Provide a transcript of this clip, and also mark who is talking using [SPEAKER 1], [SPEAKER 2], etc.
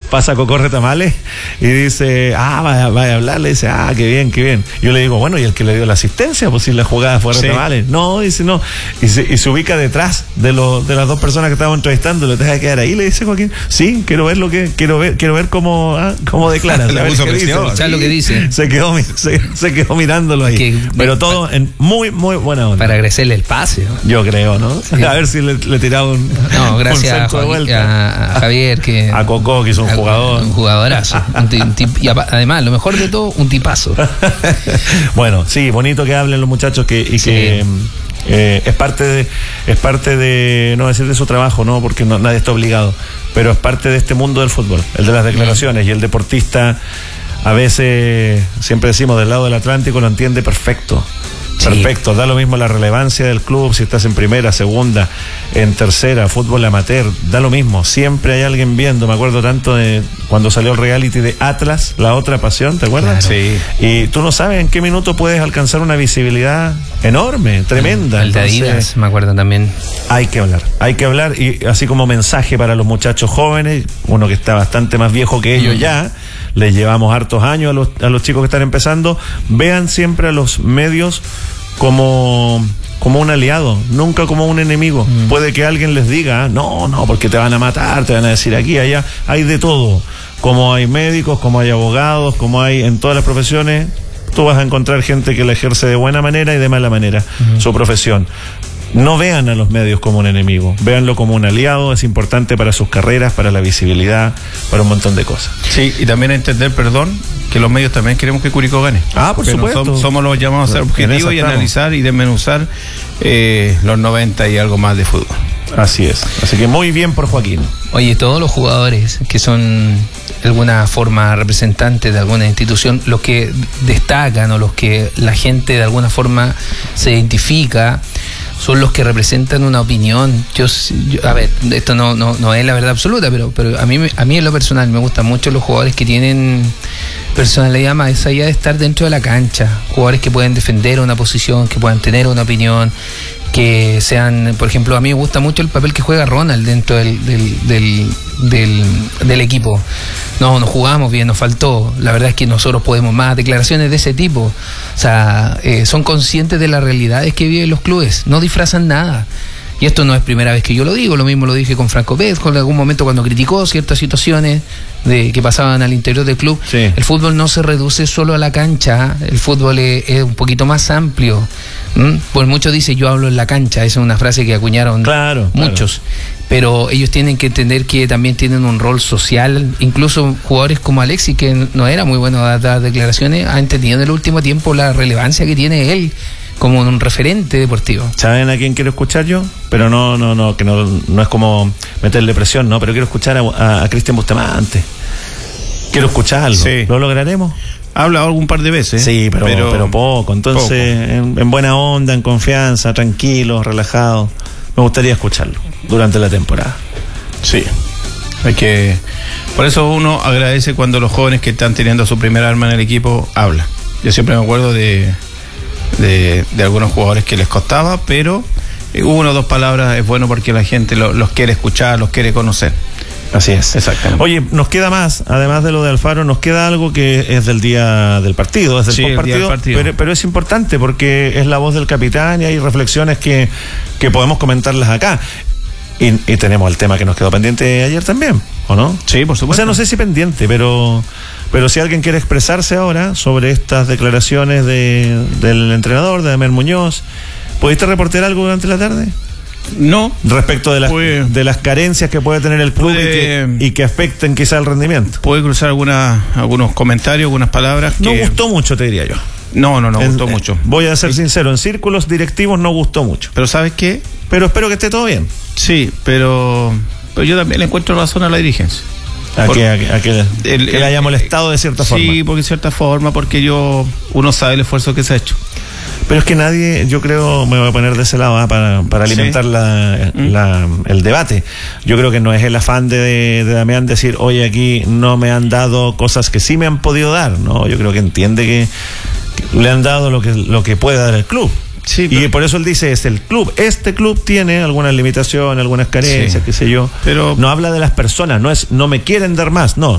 [SPEAKER 1] pasa Cocorre Tamales y dice, vaya a hablar, le dice, qué bien, qué bien. Yo le digo, bueno, ¿y el que le dio la asistencia? Pues si la jugada fue Tamales. No, dice no. Y se ubica detrás de las dos personas que estábamos entrevistando, le deja de quedar ahí, le dice Joaquín, sí, quiero ver cómo declara.
[SPEAKER 2] ¿Sabes lo que dice?
[SPEAKER 1] Se quedó mirándolo ahí. Pero todo en muy, muy buena onda.
[SPEAKER 2] Para agradecerle el pase, ¿no?
[SPEAKER 1] Yo creo, ¿no? Sí. A ver si le tiraba un.
[SPEAKER 2] No, gracias a Javier, que.
[SPEAKER 1] A Coco, que es un jugador.
[SPEAKER 2] Un jugadorazo. Y además, lo mejor de todo, un tipazo.
[SPEAKER 1] Bueno, sí, bonito que hablen los muchachos que es parte de, no decir de su trabajo, no, porque nadie está obligado, pero es parte de este mundo del fútbol, el de las declaraciones, y el deportista a veces, siempre decimos, del lado del Atlántico lo entiende perfecto. Perfecto, da lo mismo la relevancia del club, si estás en primera, segunda, en tercera, fútbol amateur, da lo mismo, siempre hay alguien viendo. Me acuerdo tanto de cuando salió el reality de Atlas, La Otra Pasión, ¿te acuerdas?
[SPEAKER 2] Claro.
[SPEAKER 1] Sí. Y tú no sabes en qué minuto puedes alcanzar una visibilidad enorme, tremenda.
[SPEAKER 2] El de Adidas, me acuerdo también.
[SPEAKER 1] Hay que hablar, y así como mensaje para los muchachos jóvenes, uno que está bastante más viejo que ellos ya, les llevamos hartos años a los chicos que están empezando, vean siempre a los medios como un aliado, nunca como un enemigo. Puede que alguien les diga, no, porque te van a matar, te van a decir aquí, allá, hay de todo. Como hay médicos, como hay abogados, como hay en todas las profesiones, tú vas a encontrar gente que la ejerce de buena manera y de mala manera, su profesión. No vean a los medios como un enemigo, véanlo como un aliado, es importante para sus carreras, para la visibilidad, para un montón de cosas.
[SPEAKER 3] Sí, y también entender, que los medios también queremos que Curicó gane.
[SPEAKER 1] Por supuesto.
[SPEAKER 3] Somos los llamados a ser objetivos y analizar y desmenuzar los 90 y algo más de fútbol.
[SPEAKER 1] Así es, así que muy bien por Joaquín.
[SPEAKER 2] Oye, todos los jugadores que son de alguna forma representantes de alguna institución, los que destacan o los que la gente de alguna forma se identifica, son los que representan una opinión. Yo a ver, esto no es la verdad absoluta, pero a mí en lo personal me gustan mucho los jugadores que tienen personalidad más allá de estar dentro de la cancha, jugadores que pueden defender una posición, que puedan tener una opinión, que sean, por ejemplo, a mí me gusta mucho el papel que juega Ronald dentro del equipo. No jugamos bien, nos faltó, la verdad es que nosotros podemos más, declaraciones de ese tipo. O sea, son conscientes de las realidades que viven los clubes, no disfrazan nada. Y esto no es primera vez que yo lo digo, lo mismo lo dije con Franco Pérez, en algún momento cuando criticó ciertas situaciones que pasaban al interior del club.
[SPEAKER 1] Sí.
[SPEAKER 2] El fútbol no se reduce solo a la cancha, el fútbol es un poquito más amplio. Pues muchos dicen, yo hablo en la cancha, esa es una frase que acuñaron muchos. Pero ellos tienen que entender que también tienen un rol social. Incluso jugadores como Alexis, que no era muy bueno a dar declaraciones, ha entendido en el último tiempo la relevancia que tiene él como un referente deportivo.
[SPEAKER 1] ¿Saben a quién quiero escuchar yo? Pero que no es como meterle presión, ¿no? Pero quiero escuchar a Cristian Bustamante. Quiero escucharlo.
[SPEAKER 3] Sí.
[SPEAKER 1] ¿Lo lograremos?
[SPEAKER 3] Ha hablado algún par de veces.
[SPEAKER 1] Sí, pero poco. Entonces, poco. En buena onda, en confianza, tranquilo, relajado. Me gustaría escucharlo durante la temporada.
[SPEAKER 3] Sí. Por eso uno agradece cuando los jóvenes que están teniendo su primer arma en el equipo hablan. Yo siempre me acuerdo de algunos jugadores que les costaba, pero una o dos palabras es bueno porque la gente los quiere escuchar, los quiere conocer.
[SPEAKER 1] Así es.
[SPEAKER 3] Exactamente.
[SPEAKER 1] Oye, nos queda más, además de lo de Alfaro, nos queda algo que es del día del partido, es del postpartido, pero es importante porque es la voz del capitán y hay reflexiones que podemos comentarlas acá. Y tenemos el tema que nos quedó pendiente ayer también, ¿o no?
[SPEAKER 3] Sí, por supuesto.
[SPEAKER 1] O sea, no sé si pendiente, pero si alguien quiere expresarse ahora sobre estas declaraciones del entrenador, de Damián Muñoz, ¿pudiste reportear algo durante la tarde?
[SPEAKER 3] No.
[SPEAKER 1] Respecto de las carencias que puede tener el club y que afecten quizá el rendimiento.
[SPEAKER 3] Puede cruzar algunos comentarios, algunas palabras que...
[SPEAKER 1] No gustó mucho, te diría yo.
[SPEAKER 3] No gustó mucho.
[SPEAKER 1] Voy a ser sincero, en círculos directivos no gustó mucho.
[SPEAKER 3] Pero ¿sabes qué?
[SPEAKER 1] Pero espero que esté todo bien.
[SPEAKER 3] Sí, pero yo también le encuentro razón a la dirigencia.
[SPEAKER 1] A que le haya molestado de cierta forma.
[SPEAKER 3] Sí, porque de cierta forma, porque uno sabe el esfuerzo que se ha hecho.
[SPEAKER 1] Pero es que nadie, yo creo, me voy a poner de ese lado para alimentar el debate. Yo creo que no es el afán de Damián decir, oye, aquí no me han dado cosas que sí me han podido dar, ¿no? Yo creo que entiende que le han dado lo que puede dar el club. Sí, y por eso él dice, es el club. Este club tiene algunas limitaciones, algunas carencias, qué sé yo. Pero no habla de las personas, no me quieren dar más, no.